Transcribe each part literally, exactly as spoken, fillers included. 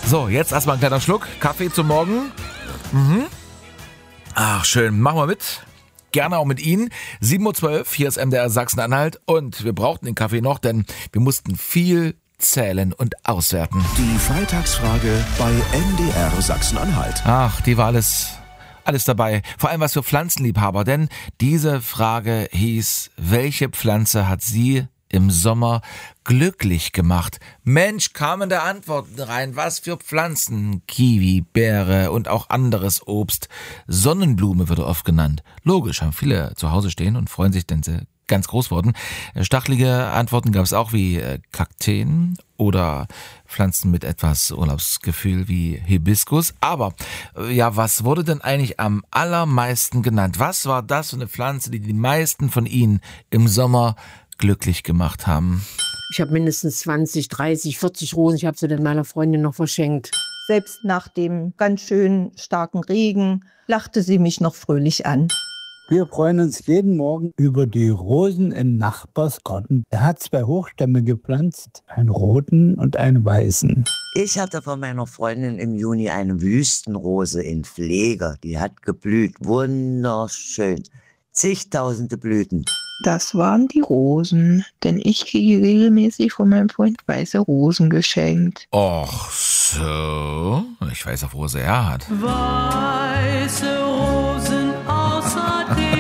So, jetzt erstmal ein kleiner Schluck Kaffee zum Morgen. Mhm. Ach, schön. Machen wir mit. Gerne auch mit Ihnen. sieben Uhr zwölf, hier ist M D R Sachsen-Anhalt. Und wir brauchten den Kaffee noch, denn wir mussten viel zählen und auswerten. Die Freitagsfrage bei M D R Sachsen-Anhalt. Ach, die war alles, alles dabei. Vor allem was für Pflanzenliebhaber. Denn diese Frage hieß, welche Pflanze hat Sie im Sommer glücklich gemacht? Mensch, kamen da Antworten rein. Was für Pflanzen? Kiwi, Beere und auch anderes Obst. Sonnenblume wird oft genannt. Logisch, haben viele zu Hause stehen und freuen sich, denn sie ganz groß wurden. Stachelige Antworten gab es auch wie Kakteen oder Pflanzen mit etwas Urlaubsgefühl wie Hibiskus. Aber ja, was wurde denn eigentlich am allermeisten genannt? Was war das für eine Pflanze, die die meisten von Ihnen im Sommer glücklich gemacht haben? Ich habe mindestens zwanzig, dreißig, vierzig Rosen. Ich habe sie dann meiner Freundin noch verschenkt. Selbst nach dem ganz schön starken Regen lachte sie mich noch fröhlich an. Wir freuen uns jeden Morgen über die Rosen im Nachbarsgarten. Er hat zwei Hochstämme gepflanzt, einen roten und einen weißen. Ich hatte von meiner Freundin im Juni eine Wüstenrose in Pflege. Die hat geblüht, wunderschön. Zigtausende Blüten. Das waren die Rosen, denn ich kriege regelmäßig von meinem Freund weiße Rosen geschenkt. Och so, ich weiß auch, wo sie her hat. Weiße Rosen außer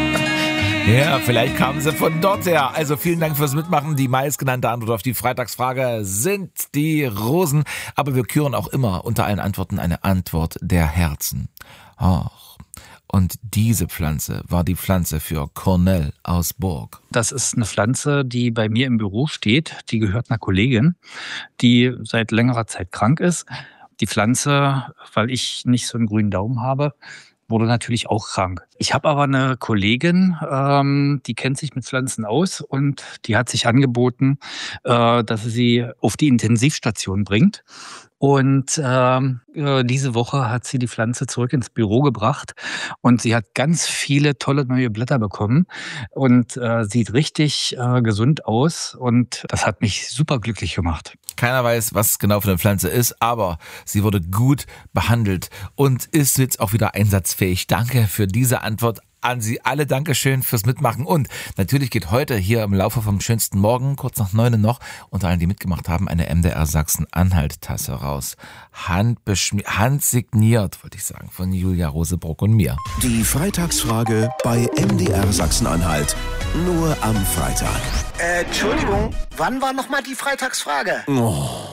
Ja, vielleicht kamen sie von dort her. Also vielen Dank fürs Mitmachen. Die meistgenannte Antwort auf die Freitagsfrage sind die Rosen. Aber wir küren auch immer unter allen Antworten eine Antwort der Herzen. Ach. Und diese Pflanze war die Pflanze für Cornell aus Burg. Das ist eine Pflanze, die bei mir im Büro steht. Die gehört einer Kollegin, die seit längerer Zeit krank ist. Die Pflanze, weil ich nicht so einen grünen Daumen habe, wurde natürlich auch krank. Ich habe aber eine Kollegin, ähm, die kennt sich mit Pflanzen aus und die hat sich angeboten, äh, dass sie sie auf die Intensivstation bringt. Und ähm, äh, diese Woche hat sie die Pflanze zurück ins Büro gebracht und sie hat ganz viele tolle neue Blätter bekommen und äh, sieht richtig äh, gesund aus und das hat mich super glücklich gemacht. Keiner weiß, was genau für eine Pflanze ist, aber sie wurde gut behandelt und ist jetzt auch wieder einsatzfähig. Danke für diese Antwort an Sie alle. Dankeschön fürs Mitmachen. Und natürlich geht heute hier im Laufe vom schönsten Morgen, kurz nach neun noch, unter allen, die mitgemacht haben, eine M D R Sachsen-Anhalt-Tasse raus. Handbeschmi- handsigniert, wollte ich sagen, von Julia Rosebrock und mir. Die Freitagsfrage bei M D R Sachsen-Anhalt. Nur am Freitag. Äh, Entschuldigung, wann war nochmal die Freitagsfrage? Oh.